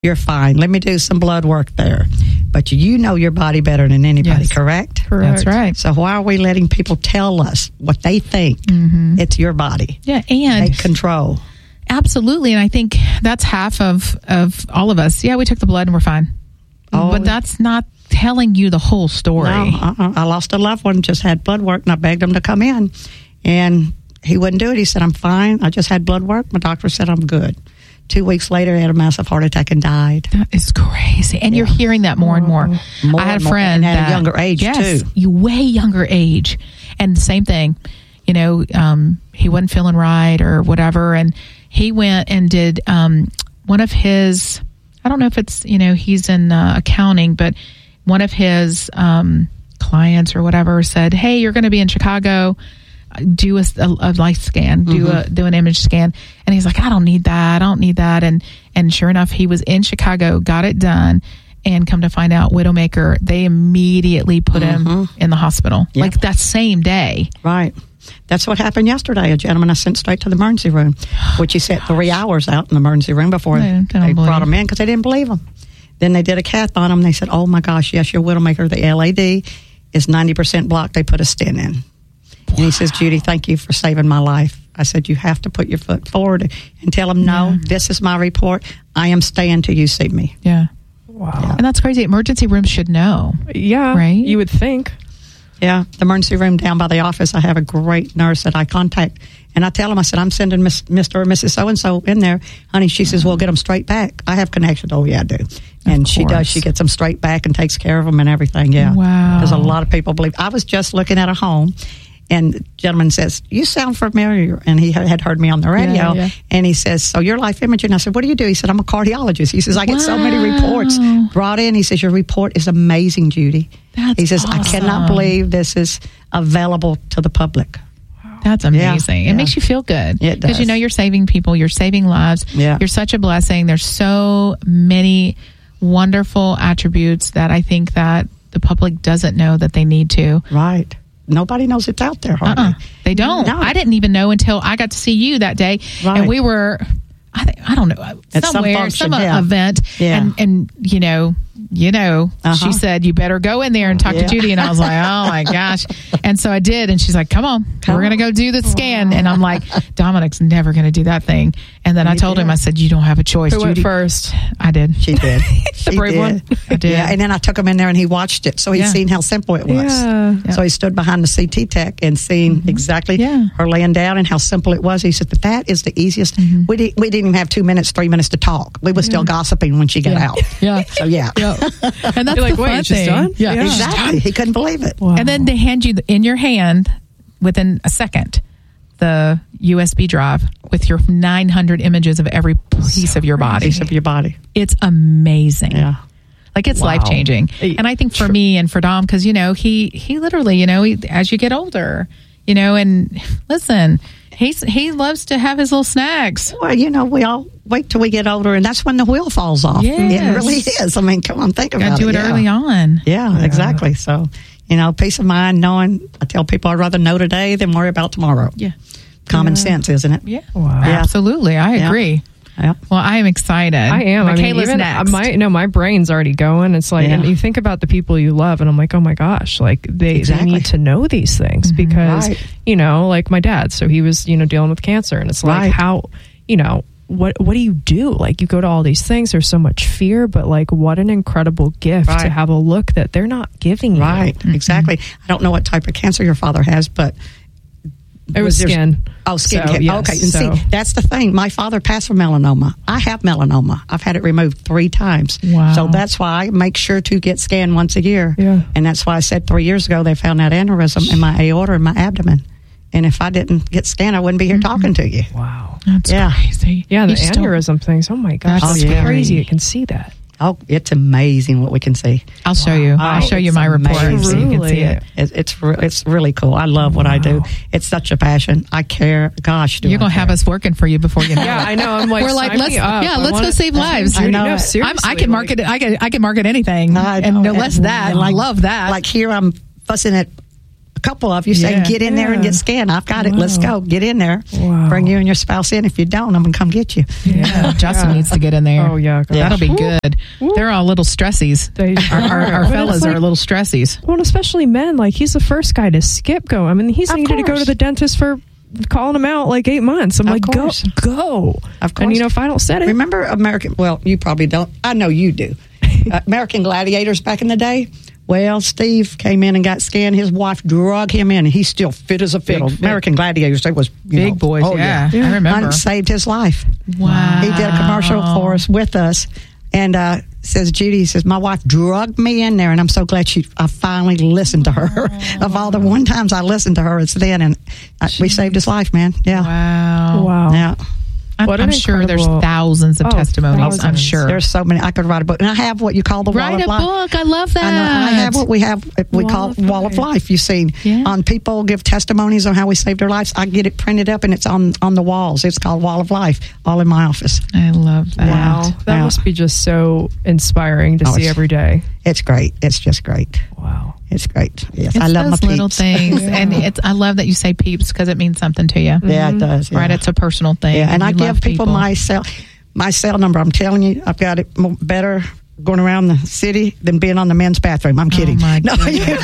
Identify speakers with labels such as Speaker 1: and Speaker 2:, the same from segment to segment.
Speaker 1: You're fine. Let me do some blood work there. But you know your body better than anybody, correct?
Speaker 2: Correct. That's right.
Speaker 1: So why are we letting people tell us what they think? It's your body.
Speaker 2: Yeah, and
Speaker 1: take control.
Speaker 2: Absolutely, and I think that's half of all of us. Yeah, we took the blood and we're fine. But that's not telling you the whole story.
Speaker 1: No, I lost a loved one, just had blood work, and I begged him to come in. And he wouldn't do it. He said, I'm fine. I just had blood work. My doctor said I'm good. 2 weeks later, he had a massive heart attack and died.
Speaker 2: That is crazy. And you're hearing that more and more. I had a friend
Speaker 1: at a younger age, too.
Speaker 2: Way younger age. And the same thing. You know, he wasn't feeling right or whatever. And he went and did one of his, I don't know if it's, you know, he's in accounting, but one of his clients or whatever said, hey, you're going to be in Chicago. Do a life scan, do an image scan. And he's like, I don't need that. And sure enough, he was in Chicago, got it done, and come to find out, Widowmaker, they immediately put him in the hospital. Yep. Like that same day.
Speaker 1: Right. That's what happened yesterday. A gentleman I sent straight to the emergency room, which he sat 3 hours out in the emergency room before they brought him in because they didn't believe him. Then they did a cath on him. They said, oh my gosh, yes, your Widowmaker, the LAD is 90% blocked. They put a stent in. And he says, Judy, thank you for saving my life. I said, you have to put your foot forward and tell them, no, this is my report. I am staying till you see me.
Speaker 2: Yeah. Wow. Yeah. And that's crazy. Emergency rooms should know.
Speaker 3: Yeah.
Speaker 2: Right?
Speaker 3: You would think.
Speaker 1: Yeah. The emergency room down by the office, I have a great nurse that I contact. And I tell them, I said, I'm sending Mr. or Mrs. So-and-so in there. Honey, she says, we'll get them straight back. I have connections. Oh, yeah, I do. And she does. She gets them straight back and takes care of them and everything. Yeah.
Speaker 2: Wow.
Speaker 1: Because a lot of people believe. I was just looking at a home. And the gentleman says, you sound familiar. And he had heard me on the radio. Yeah. And he says, so you're life imaging. I said, what do you do? He said, I'm a cardiologist. He says, I get so many reports brought in. He says, your report is amazing, Judy. He says, awesome. I cannot believe this is available to the public.
Speaker 2: That's amazing. It makes you feel good.
Speaker 1: It does.
Speaker 2: Because you know you're saving people. You're saving lives.
Speaker 1: Yeah.
Speaker 2: You're such a blessing. There's so many wonderful attributes that I think that the public doesn't know that they need to.
Speaker 1: Right. Nobody knows it's out there, hardly.
Speaker 2: They don't. No. I didn't even know until I got to see you that day. Right. And we were, I don't know,
Speaker 1: at
Speaker 2: somewhere, some event. Yeah. And you know, she said, you better go in there and talk to Judy. And I was like, oh my gosh. And so I did. And she's like, come on, we're going to go do the scan. And I'm like, Dominic's never going to do that thing. And then I told him, I said, you don't have a choice.
Speaker 3: Who
Speaker 2: Judy
Speaker 3: went first?
Speaker 2: I did.
Speaker 1: She did.
Speaker 3: The brave one.
Speaker 2: I did.
Speaker 1: Yeah. And then I took him in there and he watched it. So he'd seen how simple it was.
Speaker 3: Yeah.
Speaker 1: So he stood behind the CT tech and seen exactly her laying down and how simple it was. He said, but that is the easiest. We didn't even have 2 minutes, 3 minutes to talk. We were still gossiping when she got out.
Speaker 2: Yeah.
Speaker 1: So yeah.
Speaker 2: And that's
Speaker 3: like,
Speaker 2: the
Speaker 3: wait,
Speaker 2: fun
Speaker 3: she's
Speaker 2: thing.
Speaker 3: done?
Speaker 2: Yeah.
Speaker 1: Exactly. He couldn't believe it.
Speaker 3: Wow.
Speaker 2: And then they hand you in your hand within a second the USB drive with your 900 images of every piece of your body. It's amazing.
Speaker 1: Yeah.
Speaker 2: Like it's life changing. And I think for me and for Dom, because he literally, as you get older, and listen, he loves to have his little snacks.
Speaker 1: Well, we all wait till we get older, and that's when the wheel falls off.
Speaker 2: Yes.
Speaker 1: It really is. I mean, come on, think about it.
Speaker 2: Gotta do it early on.
Speaker 1: Yeah, exactly. So, peace of mind knowing, I tell people I'd rather know today than worry about tomorrow.
Speaker 2: Yeah.
Speaker 1: Common sense, isn't it?
Speaker 2: Yeah. Wow. Yeah. Absolutely. I agree.
Speaker 1: Yeah.
Speaker 2: Well, I am excited.
Speaker 3: I am.
Speaker 2: Michaela's next.
Speaker 3: My brain's already going. It's like, and you think about the people you love, and I'm like, oh my gosh, like they need to know these things because, like my dad, so he was, dealing with cancer, and it's like how, what do you do? Like you go to all these things, there's so much fear, but like what an incredible gift to have a look that they're not giving you.
Speaker 1: Right. Exactly. I don't know what type of cancer your father has, but
Speaker 3: it was skin.
Speaker 1: Oh, skin.
Speaker 3: So, yes,
Speaker 1: okay. And see, that's the thing. My father passed from melanoma. I have melanoma. I've had it removed 3 times.
Speaker 2: Wow.
Speaker 1: So that's why I make sure to get scanned once a year.
Speaker 3: Yeah.
Speaker 1: And that's why I said 3 years ago they found that aneurysm in my aorta and my abdomen. And if I didn't get scanned, I wouldn't be here talking to you.
Speaker 3: Wow.
Speaker 2: That's crazy.
Speaker 3: Yeah, the aneurysm things. Oh my gosh. That's crazy. You can see that.
Speaker 1: Oh, it's amazing what we can see.
Speaker 2: I'll show you. I'll show you my report so you can see it.
Speaker 1: It's really cool. I love what I do. It's such a passion. I care. Gosh,
Speaker 2: you're going to have us working for you before you know.
Speaker 3: Yeah, I know. I'm like,
Speaker 2: we're like, let's go save lives.
Speaker 1: I know.
Speaker 3: No, seriously,
Speaker 2: I can market it. I can market anything. And no less that. I love that.
Speaker 1: Like here, I'm fussing at couple of you saying, get in there and get scanned. I've got it. Let's go. Get in there.
Speaker 3: Wow.
Speaker 1: Bring you and your spouse in. If you don't, I'm going to come get you.
Speaker 2: Yeah. Justin needs to get in there.
Speaker 3: Oh, yeah.
Speaker 2: That'll be good. They're all little stressies. Our fellas are little stressies.
Speaker 3: Well, especially men. Like, he's the first guy to skip go. I mean, he's needed to go to the dentist for calling him out like 8 months. I'm like, go.
Speaker 1: Of course.
Speaker 3: And, if I don't set it.
Speaker 1: Remember you probably don't. I know you do. American Gladiators back in the day. Well, Steve came in and got scanned. His wife drug him in, and he's still fit as a fiddle. American Gladiators, they was
Speaker 2: big boys. Oh, yeah. I remember.
Speaker 1: And saved his life.
Speaker 2: Wow.
Speaker 1: He did a commercial for us with us, and says Judy says my wife drugged me in there, and I'm so glad I finally listened to her. Of all the one times I listened to her, it's then, and we saved his life, man. Yeah.
Speaker 3: Wow.
Speaker 1: Yeah.
Speaker 2: I'm sure there's thousands of testimonies. I'm sure
Speaker 1: there's so many. I could write a book, and I have what you call the Wall of Life.
Speaker 2: Write a book. I love that.
Speaker 1: I have what we call Wall of Life. You've seen on people give testimonies on how we saved their lives. I get it printed up, and it's on the walls. It's called Wall of Life, all in my office.
Speaker 2: I love that.
Speaker 3: Wow, that must be just so inspiring to see every day.
Speaker 1: It's great. It's just great.
Speaker 3: Wow.
Speaker 1: It's great. Yes,
Speaker 2: I
Speaker 1: love my peeps.
Speaker 2: little things, and I love that you say peeps because it means something to you.
Speaker 1: Yeah, it does. Yeah.
Speaker 2: Right, it's a personal thing.
Speaker 1: Yeah, and I give people my cell number. I'm telling you, I've got it better going around the city than being on the men's bathroom. I'm kidding.
Speaker 2: Oh my goodness.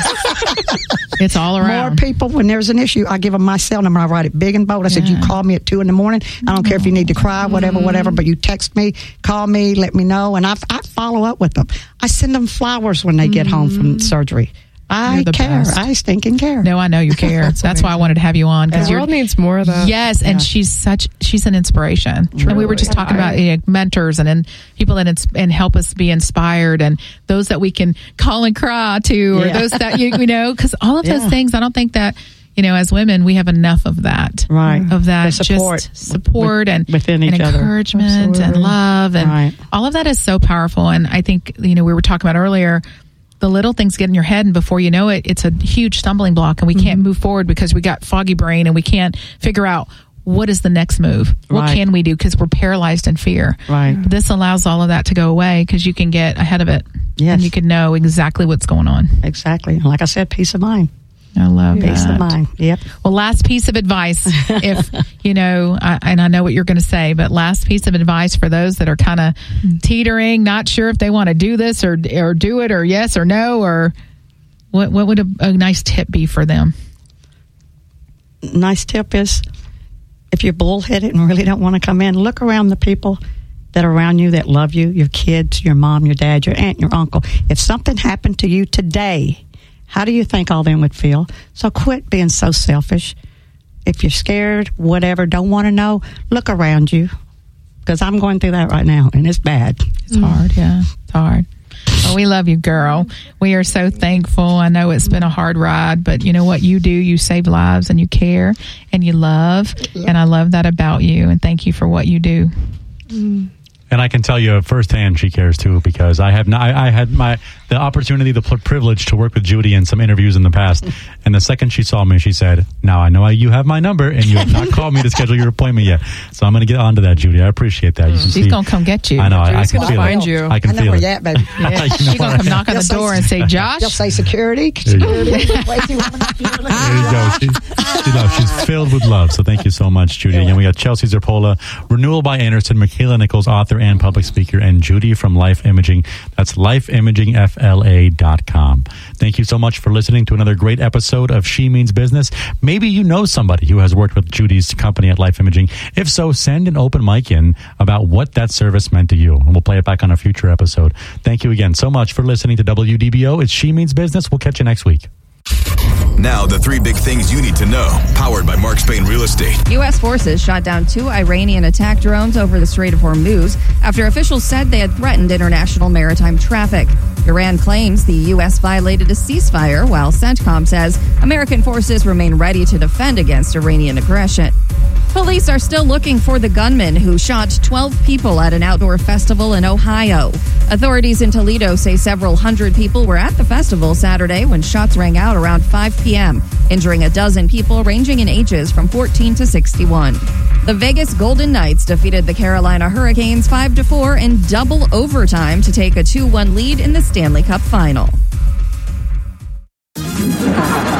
Speaker 2: It's all around.
Speaker 1: More people, when there's an issue, I give them my cell number. I write it big and bold. I said, you call me at 2 a.m. I don't care if you need to cry, whatever, but you text me, call me, let me know, and I follow up with them. I send them flowers when they get home from surgery. I care. Best. I stinking care.
Speaker 2: No, I know you care. That's why I wanted to have you on.
Speaker 3: The world needs more of that.
Speaker 2: Yes, and she's an inspiration. Truly. And we were just talking about mentors and people that and help us be inspired, and those that we can call and cry to, or those that because all of those things. I don't think that as women we have enough of that.
Speaker 1: Right.
Speaker 2: Of that
Speaker 1: support
Speaker 2: and
Speaker 1: within each other,
Speaker 2: encouragement and love, and all of that is so powerful. And I think we were talking about earlier. The little things get in your head, and before you know it, it's a huge stumbling block, and we can't move forward because we got foggy brain, and we can't figure out what is the next move. What can we do? Because we're paralyzed in fear.
Speaker 1: Right.
Speaker 2: This allows all of that to go away because you can get ahead of it.
Speaker 1: Yes.
Speaker 2: And you can know exactly what's going on.
Speaker 1: Exactly. Like I said, peace of mind.
Speaker 2: I love
Speaker 1: peace of mind. Yep.
Speaker 2: Well, last piece of advice, if and I know what you're going to say, but last piece of advice for those that are kind of teetering, not sure if they want to do this or do it, or yes or no, or what would a nice tip be for them?
Speaker 1: Nice tip is, if you're bullheaded and really don't want to come in, look around the people that are around you that love you, your kids, your mom, your dad, your aunt, your uncle. If something happened to you today, how do you think all them would feel? So quit being so selfish. If you're scared, whatever, don't want to know, look around you. Because I'm going through that right now, and it's bad.
Speaker 2: It's hard, yeah. It's hard. Well, we love you, girl. We are so thankful. I know it's been a hard ride, but you know what you do? You save lives, and you care, and you love. And I love that about you, and thank you for what you do.
Speaker 4: And I can tell you firsthand she cares too, because I had the opportunity, the privilege to work with Judy in some interviews in the past. And the second she saw me, she said, "Now I know you have my number, and you have not called me to schedule your appointment yet. So I'm going to get onto that, Judy. I appreciate that.
Speaker 2: She's going to come get you.
Speaker 4: I know.
Speaker 3: She's going to find you.
Speaker 4: I can feel
Speaker 1: where
Speaker 4: it.
Speaker 1: you're at, baby.
Speaker 2: Yeah. She's going to come knock on the door and say, "Josh."
Speaker 1: You'll say security.
Speaker 4: There you go. She's filled with love. So thank you so much, Judy. And we got Chelsea Zerpola, Renewal by Anderson, Michaela Nichols, author and public speaker, and Judy from Life Imaging. That's lifeimagingfla.com. Thank you so much for listening to another great episode of She Means Business. Maybe you know somebody who has worked with Judy's company at Life Imaging. If so, send an open mic in about what that service meant to you, and we'll play it back on a future episode. Thank you again so much for listening to WDBO. It's She Means Business. We'll catch you next week.
Speaker 5: Now, the 3 big things you need to know, powered by Mark Spain Real Estate. U.S. forces shot down 2 Iranian attack drones over the Strait of Hormuz after officials said they had threatened international maritime traffic. Iran claims the U.S. violated a ceasefire, while CENTCOM says American forces remain ready to defend against Iranian aggression. Police are still looking for the gunman who shot 12 people at an outdoor festival in Ohio. Authorities in Toledo say several hundred people were at the festival Saturday when shots rang out around 5 p.m., injuring a dozen people ranging in ages from 14 to 61. The Vegas Golden Knights defeated the Carolina Hurricanes 5-4 in double overtime to take a 2-1 lead in the Stanley Cup Final.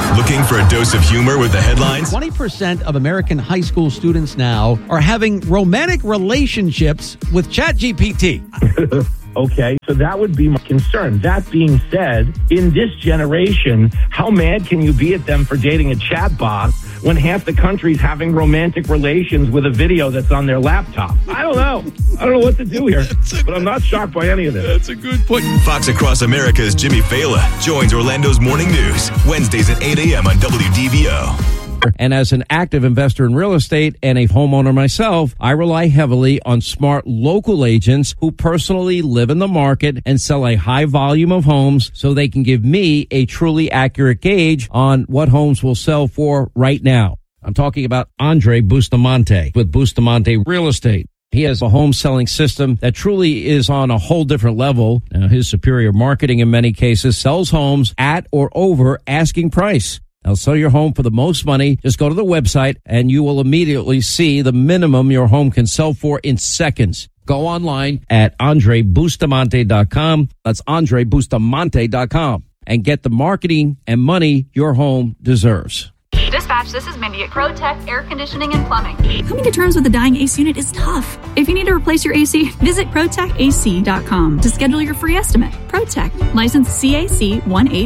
Speaker 6: Looking for a dose of humor with the headlines?
Speaker 7: 20% of American high school students now are having romantic relationships with ChatGPT.
Speaker 8: Okay, so that would be my concern. That being said, in this generation, how mad can you be at them for dating a chatbot when half the country's having romantic relations with a video that's on their laptop? I don't know. I don't know what to do here, but I'm not shocked by any of this.
Speaker 6: That's a good point. Fox Across America's Jimmy Fallon joins Orlando's Morning News, Wednesdays at 8 a.m. on WDVO.
Speaker 9: And as an active investor in real estate and a homeowner myself, I rely heavily on smart local agents who personally live in the market and sell a high volume of homes so they can give me a truly accurate gauge on what homes will sell for right now. I'm talking about Andre Bustamante with Bustamante Real Estate. He has a home selling system that truly is on a whole different level. Now, his superior marketing in many cases sells homes at or over asking price. Now, sell your home for the most money. Just go to the website and you will immediately see the minimum your home can sell for in seconds. Go online at AndreBustamante.com. That's AndreBustamante.com and get the marketing and money your home deserves.
Speaker 10: Dispatch, this is Mindy at ProTech Air Conditioning and Plumbing.
Speaker 11: Coming to terms with a dying AC unit is tough. If you need to replace your AC, visit ProTechAC.com to schedule your free estimate. ProTech, license CAC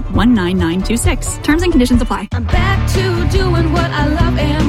Speaker 11: 1819926. Terms and conditions apply.
Speaker 12: I'm back to doing what I love and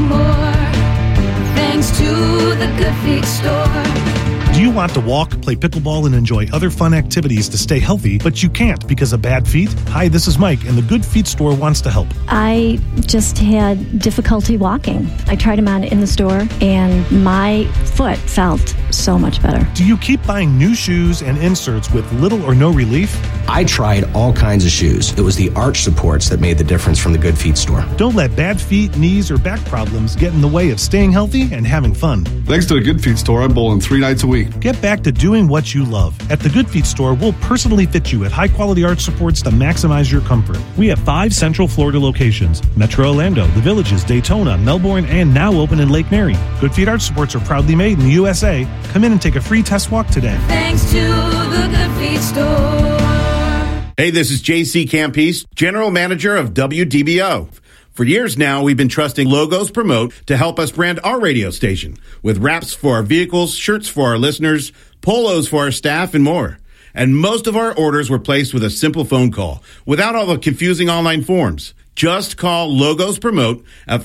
Speaker 12: more, thanks to the Good Feet Store.
Speaker 13: Do you want to walk, play pickleball, and enjoy other fun activities to stay healthy, but you can't because of bad feet? Hi, this is Mike, and the Good Feet Store wants to help.
Speaker 14: I just had difficulty walking. I tried them on in the store, and my foot felt so much better.
Speaker 13: Do you keep buying new shoes and inserts with little or no relief?
Speaker 15: I tried all kinds of shoes. It was the arch supports that made the difference from the Good Feet Store.
Speaker 13: Don't let bad feet, knees, or back problems get in the way of staying healthy and having fun.
Speaker 16: Thanks to the Good Feet Store, I'm bowling 3 nights a week.
Speaker 13: Get back to doing what you love. At the Good Feet Store, we'll personally fit you with high-quality arch supports to maximize your comfort. We have 5 Central Florida locations: Metro Orlando, The Villages, Daytona, Melbourne, and now open in Lake Mary. Good Feet arch supports are proudly made in the USA. Come in and take a free test walk today.
Speaker 12: Thanks to the Good Feet Store.
Speaker 17: Hey, this is JC Campese, General Manager of WDBO. For years now, we've been trusting Logos Promote to help us brand our radio station with wraps for our vehicles, shirts for our listeners, polos for our staff, and more. And most of our orders were placed with a simple phone call without all the confusing online forms. Just call Logos Promote at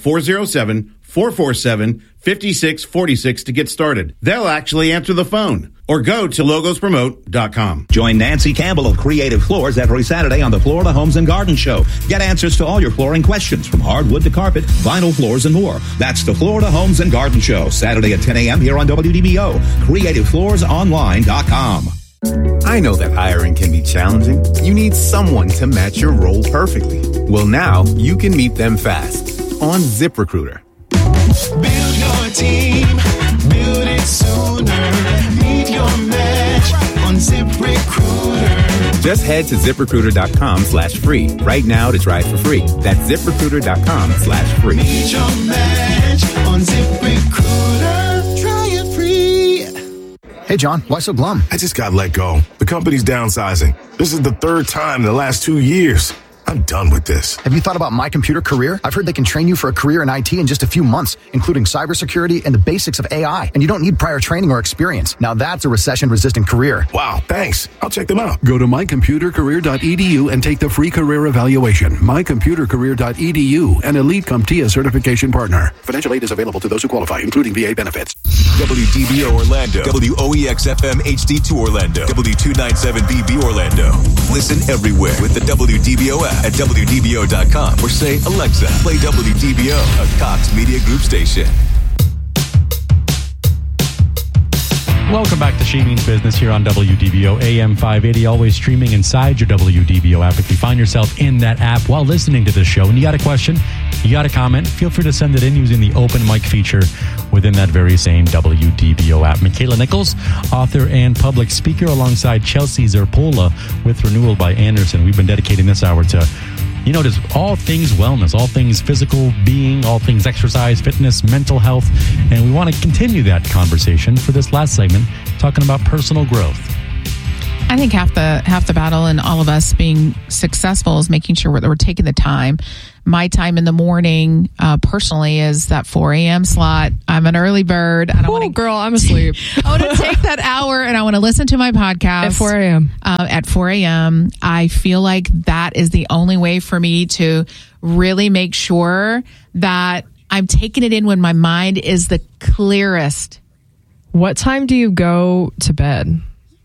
Speaker 17: 407-447-5646 to get started. They'll actually answer the phone. Or go to logospromote.com.
Speaker 18: Join Nancy Campbell of Creative Floors every Saturday on the Florida Homes and Garden Show. Get answers to all your flooring questions, from hardwood to carpet, vinyl floors, and more. That's the Florida Homes and Garden Show, Saturday at 10 a.m. here on WDBO. CreativeFloorsOnline.com.
Speaker 19: I know that hiring can be challenging. You need someone to match your role perfectly. Well, now you can meet them fast on ZipRecruiter.
Speaker 20: Build your team, build it sooner. Meet your match on ZipRecruiter.
Speaker 19: Just head to ZipRecruiter.com/free right now to try it for free. That's ZipRecruiter.com/free.
Speaker 20: Meet your match on ZipRecruiter. Try it free.
Speaker 21: Hey, John, why so glum?
Speaker 22: I just got let go. The company's downsizing. This is the 3rd time in the last 2 years. I'm done with this.
Speaker 21: Have you thought about My Computer Career? I've heard they can train you for a career in IT in just a few months, including cybersecurity and the basics of AI. And you don't need prior training or experience. Now that's a recession-resistant career.
Speaker 22: Wow, thanks. I'll check them out.
Speaker 23: Go to mycomputercareer.edu and take the free career evaluation. Mycomputercareer.edu, an Elite CompTIA certification partner. Financial aid is available to those who qualify, including VA benefits.
Speaker 6: WDBO Orlando, WOEX-FM HD2 Orlando, W297BB Orlando. Listen everywhere with the WDBO app at WDBO.com or say, Alexa, play WDBO, a Cox Media Group station.
Speaker 4: Welcome back to She Means Business here on WDBO AM 580, always streaming inside your WDBO app. If you find yourself in that app while listening to this show and you got a question, you got a comment, feel free to send it in using the open mic feature within that very same WDBO app. Michaela Nichols, author and public speaker, alongside Chelsea Zerpola with Renewal by Anderson. We've been dedicating this hour to, just all things wellness, all things physical being, all things exercise, fitness, mental health. And we want to continue that conversation for this last segment, talking about personal growth.
Speaker 1: I think half the battle and all of us being successful is making sure we're taking the time. My time in the morning, personally, is that 4 a.m. slot. I'm an early bird. I don't want to,
Speaker 2: girl, I'm asleep.
Speaker 1: I want to take that hour and I want to listen to my podcast
Speaker 2: at 4 a.m.
Speaker 1: At 4 a.m. I feel like that is the only way for me to really make sure that I'm taking it in when my mind is the clearest.
Speaker 2: What time do you go to bed?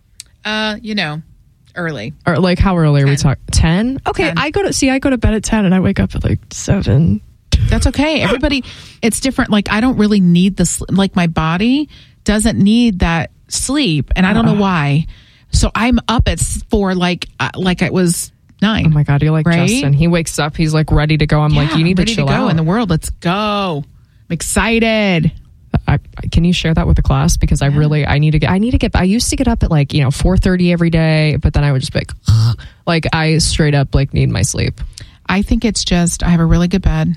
Speaker 1: Early.
Speaker 2: Or like how early are we talking? 10? Okay,
Speaker 1: 10.
Speaker 2: I go to bed at 10 and I wake up at like 7.
Speaker 1: That's okay. Everybody, it's different. Like I don't really need like my body doesn't need that sleep, and I don't know why. So I'm up at 4 like it was 9.
Speaker 2: Oh my God, you're like
Speaker 1: right?
Speaker 2: Justin. He wakes up, he's like ready to go. I'm like, you need to chill out.
Speaker 1: In the world. Let's go. I'm excited.
Speaker 2: Can you share that with the class? Because I used to get up at like 4:30 every day, but then I would just be like I straight up like need my sleep.
Speaker 1: I think it's just I have a really good bed.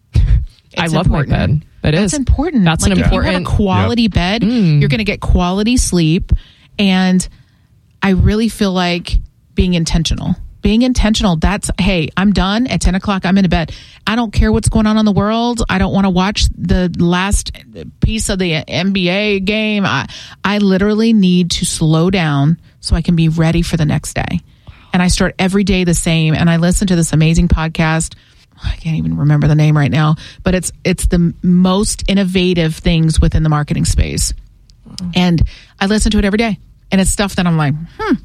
Speaker 2: I love important. My bed.
Speaker 1: That's important.
Speaker 2: That's
Speaker 1: like
Speaker 2: an important.
Speaker 1: If you have a quality bed, you're going to get quality sleep, and I really feel like being intentional. That's, hey, I'm done at 10 o'clock. I'm in bed. I don't care what's going on in the world. I don't want to watch the last piece of the NBA game. I literally need to slow down so I can be ready for the next day. And I start every day the same. And I listen to this amazing podcast. I can't even remember the name right now, but it's the most innovative things within the marketing space. And I listen to it every day. And it's stuff that I'm like,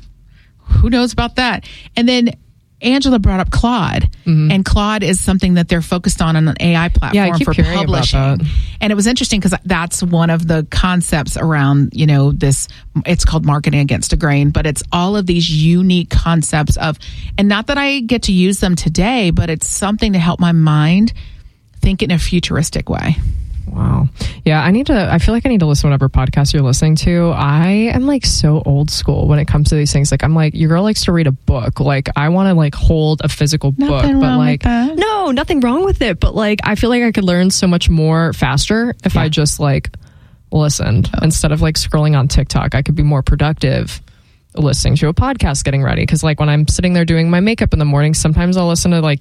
Speaker 1: who knows about that? And then Angela brought up Claude, and Claude is something that they're focused on an AI platform for publishing. And it was interesting because that's one of the concepts around, this, it's called Marketing Against the Grain, but it's all of these unique concepts of, and not that I get to use them today, but it's something to help my mind think in a futuristic way.
Speaker 2: Wow. Yeah, I feel like I need to listen to whatever podcast you're listening to. I am like so old school when it comes to these things. Like I'm like, your girl likes to read a book. Like I want to like hold a physical book, but like, no, nothing wrong with it. But like, I feel like I could learn so much more faster if I just like listened instead of like scrolling on TikTok. I could be more productive listening to a podcast getting ready, because like when I'm sitting there doing my makeup in the morning, sometimes I'll listen to like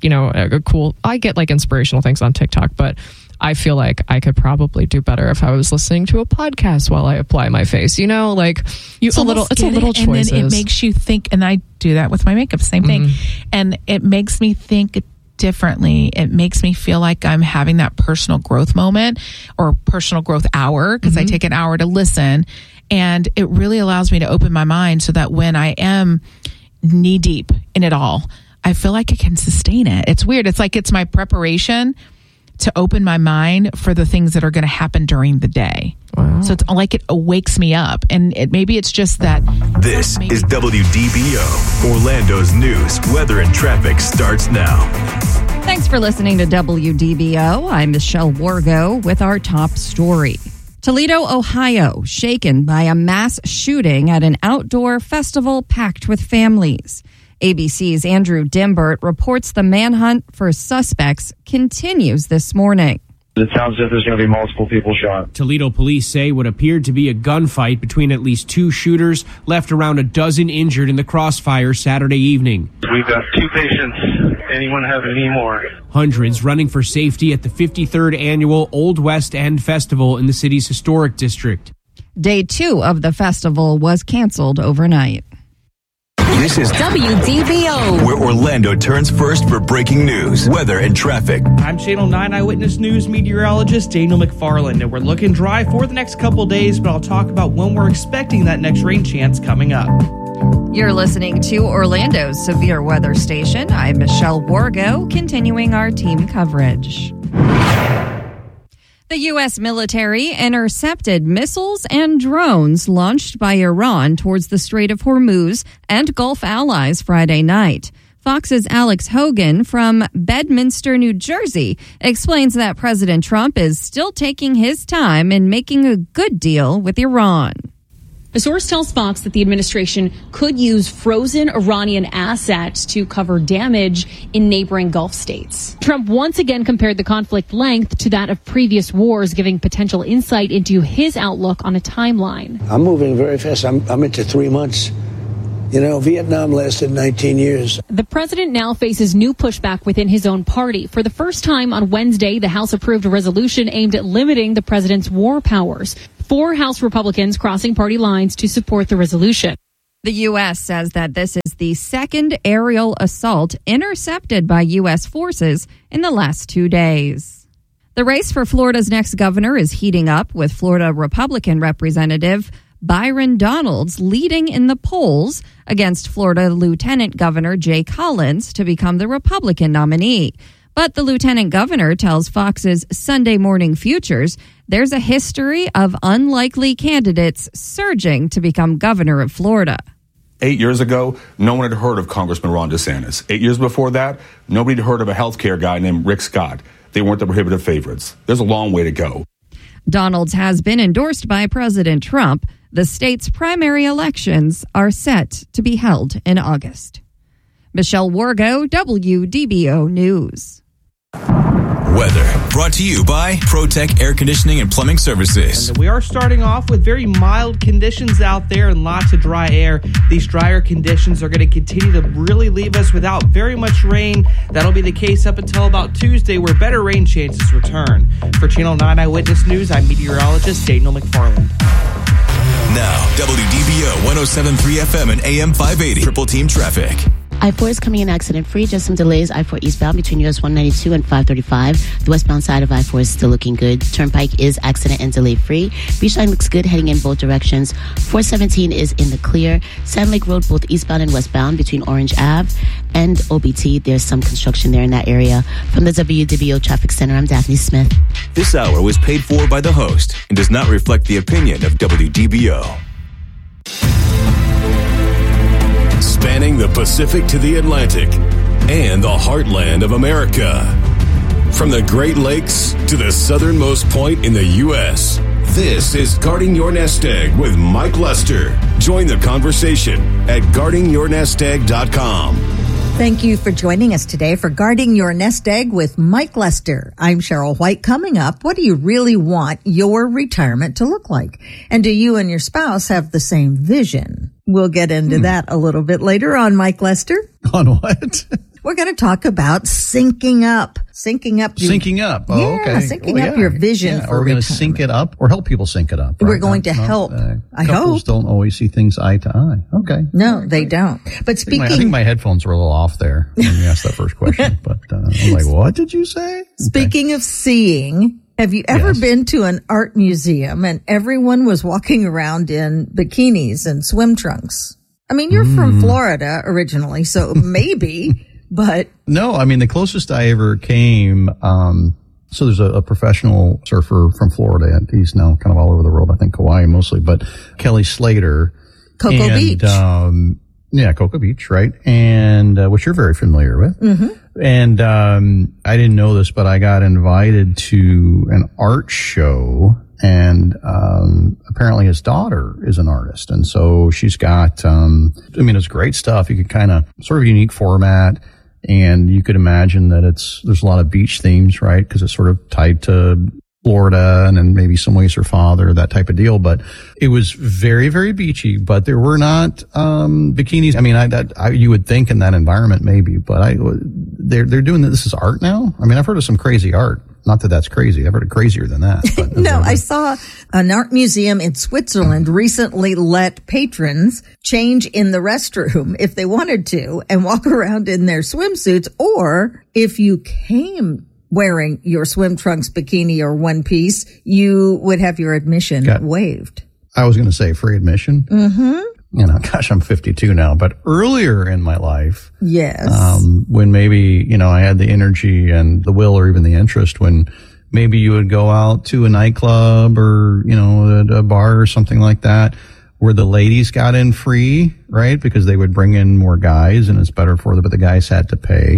Speaker 2: I get like inspirational things on TikTok, but I feel like I could probably do better if I was listening to a podcast while I apply my face. It's a little choices.
Speaker 1: And then it makes you think, and I do that with my makeup, same thing. And it makes me think differently. It makes me feel like I'm having that personal growth moment or personal growth hour, because I take an hour to listen, and it really allows me to open my mind so that when I am knee deep in it all, I feel like I can sustain it. It's weird. It's like it's my preparation to open my mind for the things that are going to happen during the day. Wow. So it's like it wakes me up, and maybe it's just that.
Speaker 6: This is WDBO. Orlando's news, weather, and traffic starts now.
Speaker 5: Thanks for listening to WDBO. I'm Michelle Wargo with our top story. Toledo, Ohio, shaken by a mass shooting at an outdoor festival packed with families. ABC's Andrew Dimbert reports the manhunt for suspects continues this morning.
Speaker 3: It sounds as if there's going to be multiple people shot.
Speaker 24: Toledo police say what appeared to be a gunfight between at least 2 shooters left around a dozen injured in the crossfire Saturday evening.
Speaker 3: We've got 2 patients. Anyone have any more?
Speaker 24: Hundreds running for safety at the 53rd annual Old West End Festival in the city's historic district.
Speaker 5: Day 2 of the festival was canceled overnight.
Speaker 6: This is
Speaker 25: WDBO,
Speaker 6: where Orlando turns first for breaking news, weather, and traffic.
Speaker 26: I'm Channel 9 Eyewitness News meteorologist Daniel McFarland, and we're looking dry for the next couple days, but I'll talk about when we're expecting that next rain chance coming up.
Speaker 5: You're listening to Orlando's severe weather station. I'm Michelle Wargo, continuing our team coverage. The U.S. military intercepted missiles and drones launched by Iran towards the Strait of Hormuz and Gulf allies Friday night. Fox's Alex Hogan from Bedminster, New Jersey, explains that President Trump is still taking his time in making a good deal with Iran.
Speaker 27: A source tells Fox that the administration could use frozen Iranian assets to cover damage in neighboring Gulf states. Trump once again compared the conflict length to that of previous wars, giving potential insight into his outlook on a timeline.
Speaker 28: I'm moving very fast. I'm into 3 months.
Speaker 7: You know, Vietnam lasted 19 years.
Speaker 27: The president now faces new pushback within his own party. For the first time on Wednesday, the House approved a resolution aimed at limiting the president's war powers. 4 House Republicans crossing party lines to support the resolution.
Speaker 5: The U.S. says that this is the second aerial assault intercepted by U.S. forces in the last 2 days. The race for Florida's next governor is heating up, with Florida Republican Representative Byron Donalds leading in the polls against Florida Lieutenant Governor Jay Collins to become the Republican nominee. But the lieutenant governor tells Fox's Sunday Morning Futures there's a history of unlikely candidates surging to become governor of Florida.
Speaker 8: 8 years ago, no one had heard of Congressman Ron DeSantis. 8 years before that, nobody had heard of a healthcare guy named Rick Scott. They weren't the prohibitive favorites. There's a long way to go.
Speaker 5: Donalds has been endorsed by President Trump. The state's primary elections are set to be held in August. Michelle Wargo, WDBO News.
Speaker 6: Weather brought to you by ProTech Air Conditioning and Plumbing Services.
Speaker 26: And we are starting off with very mild conditions out there and lots of dry air. These drier conditions are going to continue to really leave us without very much rain. That'll be the case up until about Tuesday, where better rain chances return. For Channel 9 Eyewitness News, I'm meteorologist Daniel McFarland.
Speaker 6: Now, WDBO 107.3 FM and AM 580. Triple Team Traffic.
Speaker 9: I-4 is coming in accident-free. Just some delays. I-4 eastbound between US 192 and 535. The westbound side of I-4 is still looking good. Turnpike is accident and delay-free. Beach line looks good heading in both directions. 417 is in the clear. Sand Lake Road, both eastbound and westbound between Orange Ave and OBT. There's some construction there in that area. From the WDBO Traffic Center, I'm Daphne Smith.
Speaker 6: This hour was paid for by the host and does not reflect the opinion of WDBO. Spanning the Pacific to the Atlantic and the heartland of America. From the Great Lakes to the southernmost point in the U.S., this is Guarding Your Nest Egg with Mike Lester. Join the conversation at guardingyournestegg.com.
Speaker 10: Thank you for joining us today for Guarding Your Nest Egg with Mike Lester. I'm Cheryl White. Coming up, what do you really want your retirement to look like? And do you and your spouse have the same vision? We'll get into that a little bit later on Mike Lester.
Speaker 11: On what?
Speaker 10: We're going to talk about syncing up. Syncing up.
Speaker 11: Syncing up. Oh,
Speaker 10: yeah,
Speaker 11: okay.
Speaker 10: Syncing up your vision for
Speaker 11: we're going to sync it up or help people sync it up. Right?
Speaker 10: We're going to help. I hope.
Speaker 11: Couples don't always see things eye to eye. Okay.
Speaker 10: No, they don't. But speaking.
Speaker 11: I think my headphones were a little off there when you asked that first question. But I'm like, what did you say? Okay.
Speaker 10: Speaking of seeing, have you ever been to an art museum and everyone was walking around in bikinis and swim trunks? I mean, you're from Florida originally, so maybe. But
Speaker 11: no, I mean, the closest I ever came, so there's a professional surfer from Florida, and he's now kind of all over the world, I think Kauai mostly, but Kelly Slater.
Speaker 10: Cocoa Beach.
Speaker 11: Yeah, Cocoa Beach, right? And, which you're very familiar with.
Speaker 10: Mm-hmm.
Speaker 11: And, I didn't know this, but I got invited to an art show, and, apparently his daughter is an artist. And so she's got, I mean, it's great stuff. You could kind of, sort of unique format. And you could imagine that there's a lot of beach themes, right? Because it's sort of tied to Florida and then maybe some ways her father, that type of deal. But it was very, very beachy, but there were not, bikinis. I mean, you would think in that environment maybe, but they're doing this as art now. I mean, I've heard of some crazy art. Not that that's crazy. I've heard of crazier than that. But
Speaker 10: no, I saw an art museum in Switzerland recently let patrons change in the restroom if they wanted to and walk around in their swimsuits, or if you came wearing your swim trunks, bikini, or one piece, you would have your admission waived.
Speaker 11: I was going to say free admission.
Speaker 10: Mm-hmm.
Speaker 11: You know, gosh, I'm 52 now, but earlier in my life,
Speaker 10: yes,
Speaker 11: when maybe, you know, I had the energy and the will or even the interest, when maybe you would go out to a nightclub or, you know, a bar or something like that, where the ladies got in free, right? Because they would bring in more guys and it's better for them, but the guys had to pay.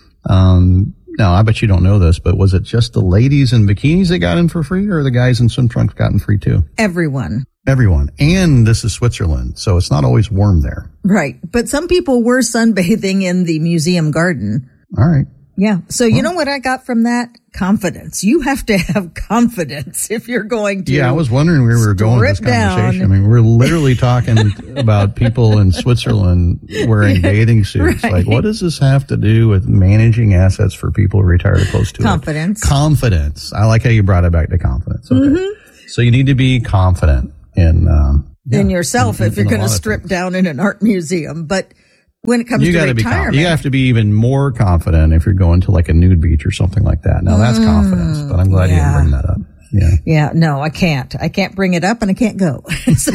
Speaker 11: Now, I bet you don't know this, but was it just the ladies in bikinis that got in for free, or the guys in swim trunks got in free too?
Speaker 10: Everyone.
Speaker 11: And this is Switzerland, so it's not always warm there.
Speaker 10: Right. But some people were sunbathing in the museum garden.
Speaker 11: All right.
Speaker 10: Yeah. So you know what I got from that? Confidence. You have to have confidence if you're going to.
Speaker 11: Yeah, I was wondering where we were going with this conversation. I mean, we're literally talking about people in Switzerland wearing bathing suits.
Speaker 10: Right.
Speaker 11: Like, what does this have to do with managing assets for people retired or close to
Speaker 10: confidence?
Speaker 11: Confidence. I like how you brought it back to confidence. Okay.
Speaker 10: Mm-hmm.
Speaker 11: So you need to be confident in
Speaker 10: yourself if you're going to strip down in an art museum. But when it comes to retirement,
Speaker 11: you have to be even more confident if you're going to like a nude beach or something like that. Now that's confidence, but I'm glad you didn't bring that up.
Speaker 10: Yeah. No, I can't. I can't bring it up and I can't go. So.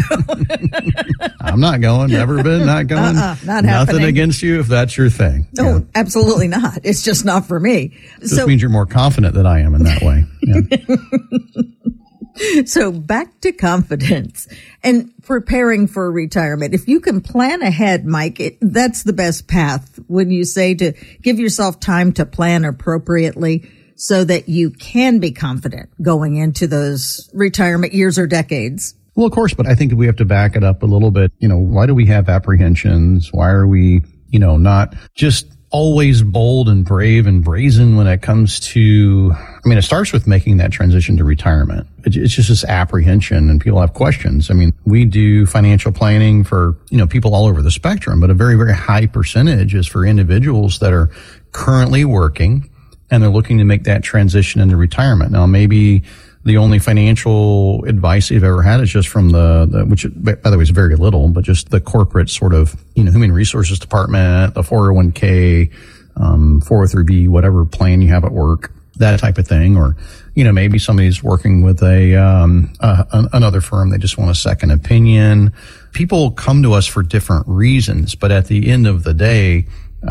Speaker 11: I'm not going. Never been. Not going.
Speaker 10: Not
Speaker 11: Nothing
Speaker 10: happening.
Speaker 11: Against you if that's your thing.
Speaker 10: No, absolutely not. It's just not for me.
Speaker 11: This means you're more confident than I am in that way. Yeah.
Speaker 10: So back to confidence and preparing for retirement. If you can plan ahead, Mike, that's the best path when you say to give yourself time to plan appropriately so that you can be confident going into those retirement years or decades.
Speaker 11: Well, of course, but I think we have to back it up a little bit. Why do we have apprehensions? Why are we, not just always bold and brave and brazen when it comes to, it starts with making that transition to retirement. It's just this apprehension and people have questions. We do financial planning for, people all over the spectrum, but a very, very high percentage is for individuals that are currently working and they're looking to make that transition into retirement. Now, maybe the only financial advice they've ever had is just from the which, by the way, is very little, but just the corporate sort of, human resources department, the 401k, 403b, whatever plan you have at work, that type of thing. Or, maybe somebody's working with another firm. They just want a second opinion. People come to us for different reasons, but at the end of the day,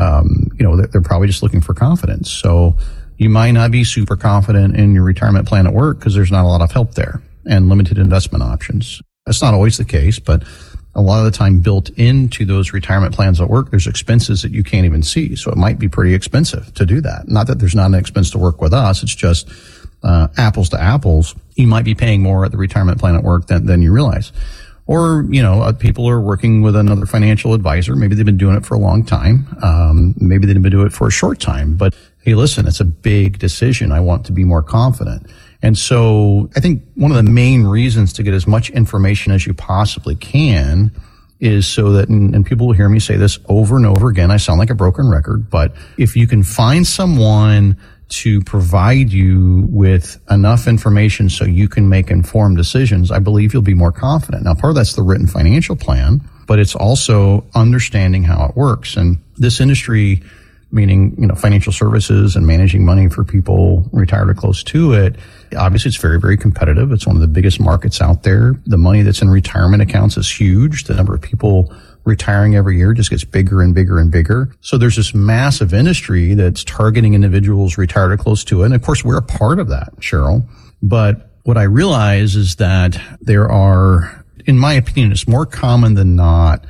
Speaker 11: they're probably just looking for confidence. So, you might not be super confident in your retirement plan at work because there's not a lot of help there and limited investment options. That's not always the case, but a lot of the time built into those retirement plans at work, there's expenses that you can't even see. So it might be pretty expensive to do that. Not that there's not an expense to work with us. It's just apples to apples. You might be paying more at the retirement plan at work than you realize. Or, people are working with another financial advisor. Maybe they've been doing it for a long time. Maybe they've been doing it for a short time. But hey, listen, it's a big decision. I want to be more confident. And so I think one of the main reasons to get as much information as you possibly can is so that, and people will hear me say this over and over again, I sound like a broken record, but if you can find someone to provide you with enough information so you can make informed decisions, I believe you'll be more confident. Now, part of that's the written financial plan, but it's also understanding how it works. And this industry, meaning, financial services and managing money for people retired or close to it, obviously it's very, very competitive. It's one of the biggest markets out there. The money that's in retirement accounts is huge. The number of people retiring every year just gets bigger and bigger and bigger. So there's this massive industry that's targeting individuals retired or close to it. And of course, we're a part of that, Cheryl. But what I realize is that there are, in my opinion, it's more common than not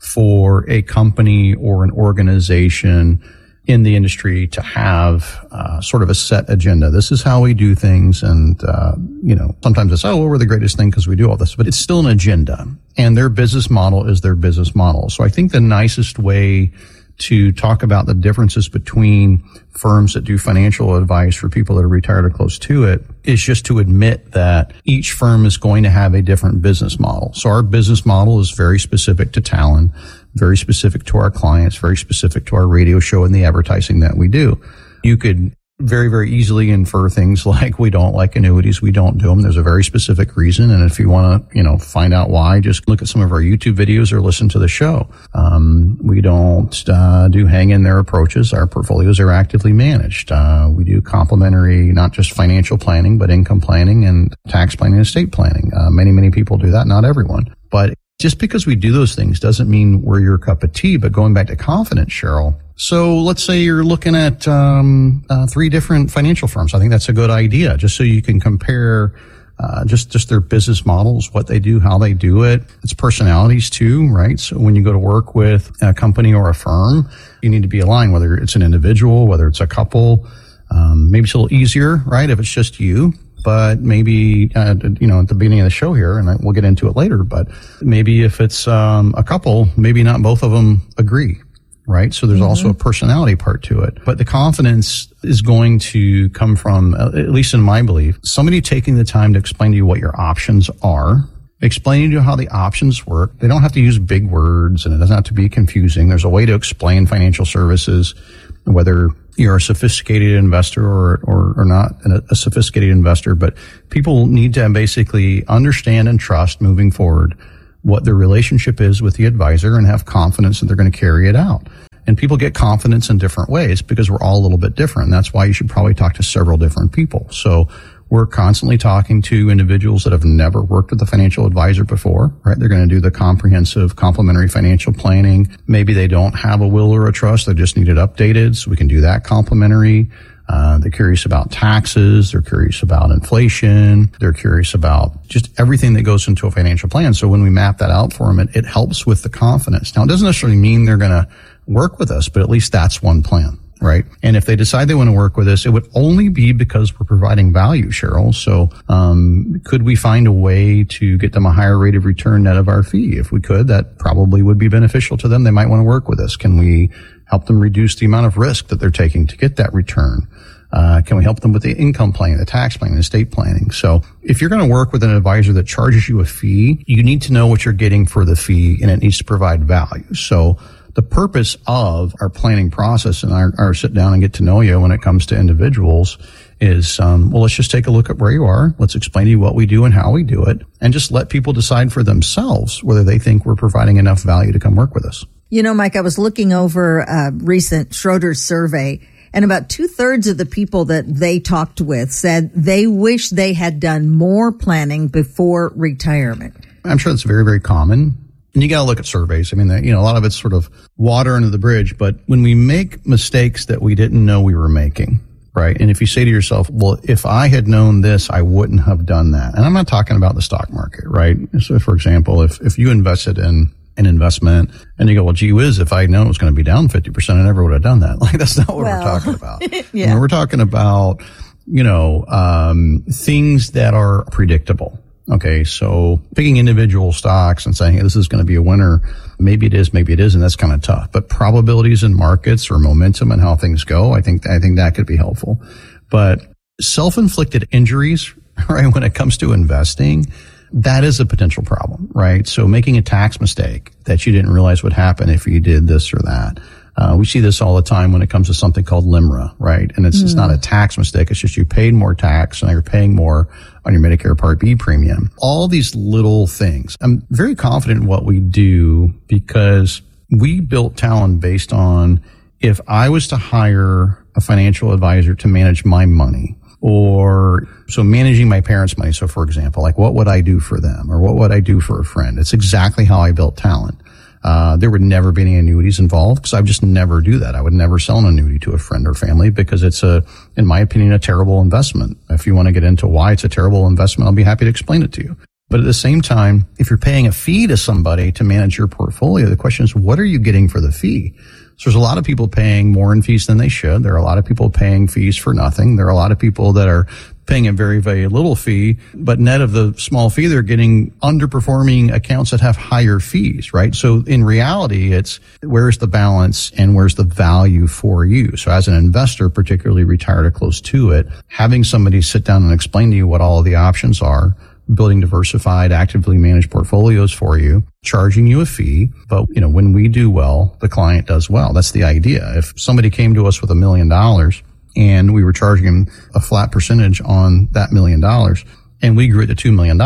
Speaker 11: for a company or an organization in the industry to have sort of a set agenda. This is how we do things. And, sometimes it's, we're the greatest thing because we do all this, but it's still an agenda. And their business model is their business model. So I think the nicest way to talk about the differences between firms that do financial advice for people that are retired or close to it is just to admit that each firm is going to have a different business model. So our business model is very specific to Talon, very specific to our clients, very specific to our radio show and the advertising that we do. You could very, very easily infer things like we don't like annuities. We don't do them. There's a very specific reason. And if you want to, find out why, just look at some of our YouTube videos or listen to the show. We don't do hang in there approaches. Our portfolios are actively managed. We do complementary, not just financial planning, but income planning and tax planning and estate planning. Many, many people do that. Not everyone, but just because we do those things doesn't mean we're your cup of tea. But going back to confidence, Cheryl. So let's say you're looking at 3 different financial firms. I think that's a good idea, just so you can compare just their business models, what they do, how they do it. It's personalities too, right? So when you go to work with a company or a firm, you need to be aligned, whether it's an individual, whether it's a couple. Maybe it's a little easier, right, if it's just you. But maybe, at the beginning of the show here, and we'll get into it later, but maybe if it's a couple, maybe not both of them agree, right? So there's also a personality part to it. But the confidence is going to come from, at least in my belief, somebody taking the time to explain to you what your options are, explaining to you how the options work. They don't have to use big words, and it doesn't have to be confusing. There's a way to explain financial services, whether you're a sophisticated investor or not a sophisticated investor. But people need to basically understand and trust moving forward what their relationship is with the advisor and have confidence that they're going to carry it out. And people get confidence in different ways because we're all a little bit different. That's why you should probably talk to several different people. So we're constantly talking to individuals that have never worked with a financial advisor before, right? They're going to do the comprehensive complementary financial planning. Maybe they don't have a will or a trust. They just need it updated. So we can do that complimentary. They're curious about taxes. They're curious about inflation. They're curious about just everything that goes into a financial plan. So when we map that out for them, it helps with the confidence. Now, it doesn't necessarily mean they're going to work with us, but at least that's one plan, right? And if they decide they want to work with us, it would only be because we're providing value, Cheryl. So could we find a way to get them a higher rate of return net of our fee? If we could, that probably would be beneficial to them. They might want to work with us. Can we help them reduce the amount of risk that they're taking to get that return? Can we help them with the income planning, the tax planning, the estate planning? So if you're going to work with an advisor that charges you a fee, you need to know what you're getting for the fee, and it needs to provide value. So the purpose of our planning process and our sit down and get to know you when it comes to individuals is, well, let's just take a look at where you are. Let's explain to you what we do and how we do it, and just let people decide for themselves whether they think we're providing enough value to come work with us.
Speaker 10: You know, Mike, I was looking over a recent Schroders survey, and about 2/3 of the people that they talked with said they wish they had done more planning before retirement.
Speaker 11: I'm sure that's very, very common. And you got to look at surveys. I mean, a lot of it's sort of water under the bridge. But when we make mistakes that we didn't know we were making, right? And if you say to yourself, well, if I had known this, I wouldn't have done that. And I'm not talking about the stock market, right? So, for example, if you invested in an investment and you go, well, gee whiz, if I had known it was going to be down 50%, I never would have done that. Like, that's not what we're talking about.
Speaker 10: Yeah.
Speaker 11: We're talking about, things that are predictable. Okay, so picking individual stocks and saying, hey, this is going to be a winner, maybe it is, maybe it isn't, that's kind of tough. But probabilities in markets or momentum and how things go, I think that could be helpful. But self-inflicted injuries, right, when it comes to investing, that is a potential problem, right? So making a tax mistake that you didn't realize would happen if you did this or that. We see this all the time when it comes to something called LIMRA, right? And it's not a tax mistake. It's just you paid more tax and now you're paying more on your Medicare Part B premium. All these little things. I'm very confident in what we do because we built Talon based on if I was to hire a financial advisor to manage my money, or so managing my parents' money. So for example, like what would I do for them or what would I do for a friend? It's exactly how I built Talon. There would never be any annuities involved because I would just never do that. I would never sell an annuity to a friend or family because it's in my opinion, a terrible investment. If you want to get into why it's a terrible investment, I'll be happy to explain it to you. But at the same time, if you're paying a fee to somebody to manage your portfolio, the question is, what are you getting for the fee? So there's a lot of people paying more in fees than they should. There are a lot of people paying fees for nothing. There are a lot of people that are paying a very, very little fee, but net of the small fee, they're getting underperforming accounts that have higher fees, right? So in reality, it's where's the balance and where's the value for you? So as an investor, particularly retired or close to it, having somebody sit down and explain to you what all of the options are, building diversified, actively managed portfolios for you, charging you a fee. But, when we do well, the client does well. That's the idea. If somebody came to us with $1 million and we were charging them a flat percentage on that $1 million and we grew it to $2 million,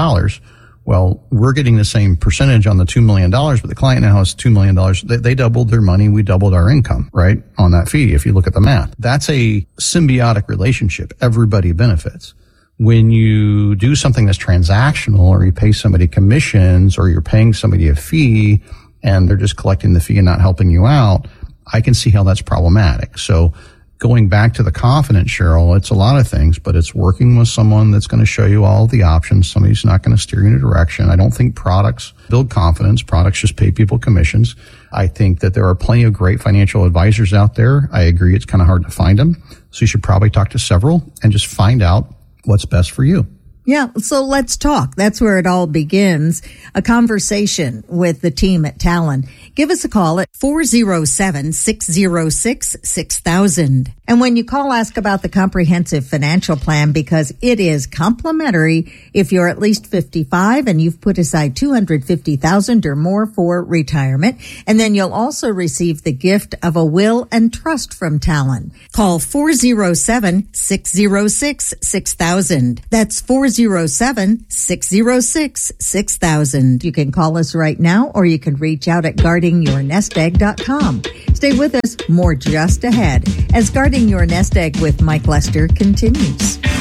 Speaker 11: well, we're getting the same percentage on the $2 million, but the client now has $2 million. They doubled their money. We doubled our income, right, on that fee. If you look at the math, that's a symbiotic relationship. Everybody benefits. When you do something that's transactional or you pay somebody commissions or you're paying somebody a fee and they're just collecting the fee and not helping you out, I can see how that's problematic. So going back to the confidence, Cheryl, it's a lot of things, but it's working with someone that's going to show you all of the options. Somebody's not going to steer you in a direction. I don't think products build confidence. Products just pay people commissions. I think that there are plenty of great financial advisors out there. I agree it's kind of hard to find them. So you should probably talk to several and just find out what's best for you.
Speaker 10: Yeah, so let's talk. That's where it all begins. A conversation with the team at Talon. Give us a call at 407-606-6000. And when you call, ask about the comprehensive financial plan because it is complimentary if you're at least 55 and you've put aside $250,000 or more for retirement. And then you'll also receive the gift of a will and trust from Talon. Call 407-606-6000. That's 407-606-6000. You can call us right now or you can reach out at guardingyournestegg.com. Stay with us. More just ahead as Guarding Your Nest Egg with Mike Lester continues.